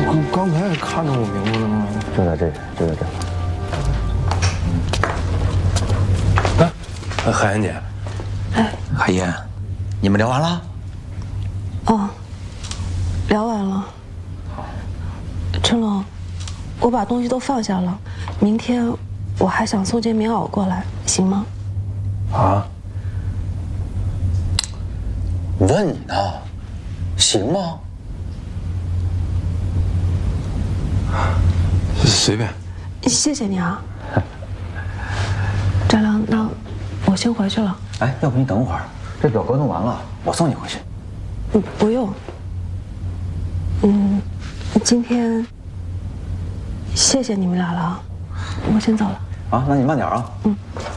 刚才看着我名字了吗？ 就在这里，就在这。 哎，海燕姐。 哎， 海燕，你们聊完了？ 哦，聊完了。陈龙，我把东西都放下了，明天我还想送件棉袄过来，行吗？ 啊？ 问你呢，行吗？ 随便。 谢谢你啊，张良，那我先回去了。 哎，要不你等会儿，这表格弄完了，我送你回去。 不用。今天谢谢你们俩了，我先走了。 啊，那你慢点啊。